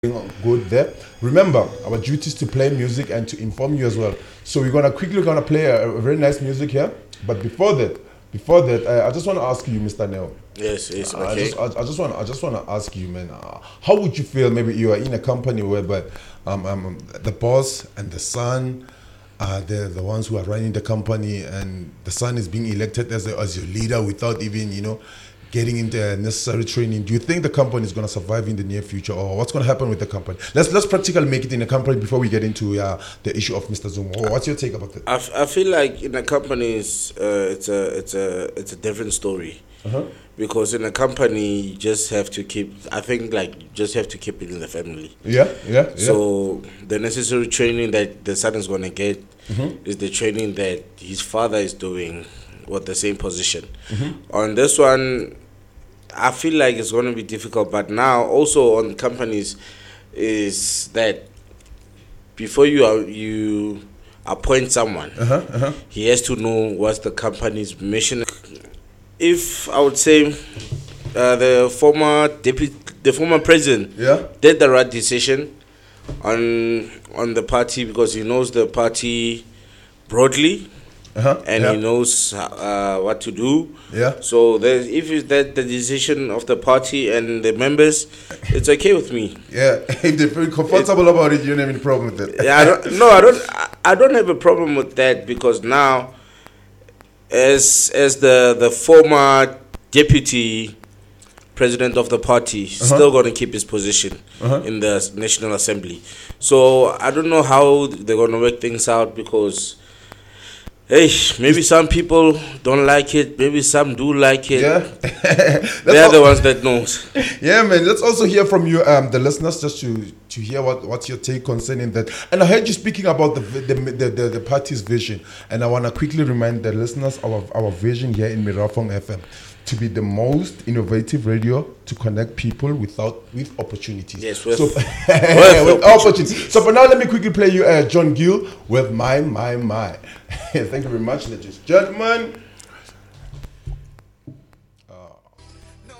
good there. Remember, our duty is to play music and to inform you as well. So we're gonna play a very nice music here. But before that, I just want to ask you, Mr. Neo. Yes, I okay. just want to ask you, man. How would you feel? Maybe you are in a company whereby the boss and the son are the ones who are running the company, and the son is being elected as your leader without even getting into necessary training. Do you think the company is going to survive in the near future, or what's going to happen with the company? Let's practically make it in a company before we get into the issue of Mr. Zuma. What's your take about that? I feel like in a company it's a different story. Uh-huh. Because in a company you just have to keep. I think like you just have to keep it in the family. Yeah. So the necessary training that the son is gonna get is the training that his father is doing with the same position. On this one, I feel like it's gonna be difficult. But now also on companies is that before you appoint someone, he has to know what's the company's mission. If I would say the former president Yeah. did the right decision on the party because he knows the party broadly and Yeah. he knows what to do. Yeah. So if it's that the decision of the party and the members, it's okay with me. Yeah, if they feel comfortable about it, you don't have any problem with it. Yeah, I don't have a problem with that because now, as the former deputy president of the party, still going to keep his position in the National Assembly. So I don't know how they're going to work things out because, hey, maybe some people don't like it, maybe some do like it. Yeah, They're the ones that know. yeah, man. Let's also hear from you, the listeners, just to hear what's your take concerning that. And I heard you speaking about the party's vision, and I want to quickly remind the listeners our vision here in Mirafong FM to be the most innovative radio to connect people with opportunities. Yes, with opportunities. So for now, let me quickly play you John Gill with My. Thank you very much, ladies and gentlemen.